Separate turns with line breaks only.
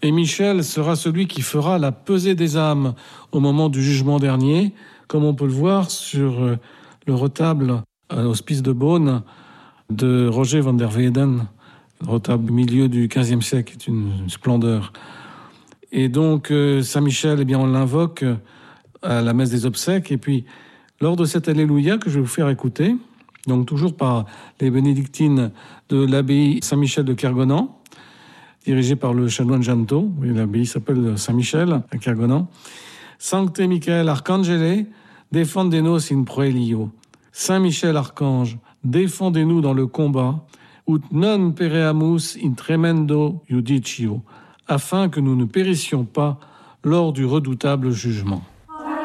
Et Michel sera celui qui fera la pesée des âmes au moment du jugement dernier, comme on peut le voir sur le retable à l'hospice de Beaune de Roger van der Weyden, le retable du milieu du XVe siècle, est une splendeur. Et donc, Saint-Michel, eh bien, on l'invoque à la messe des obsèques. Et puis, lors de cet Alléluia que je vais vous faire écouter, donc toujours par les bénédictines de l'abbaye Saint-Michel de Kergonan, dirigée par le chanoine Janto. Oui, l'abbaye s'appelle Saint-Michel à Kergonan. Sancte Michael Arcangele, defendenos in proelio. Saint-Michel Archange, défendez-nous dans le combat, ut non pereamus in tremendo judicio, afin que nous ne périssions pas lors du redoutable jugement.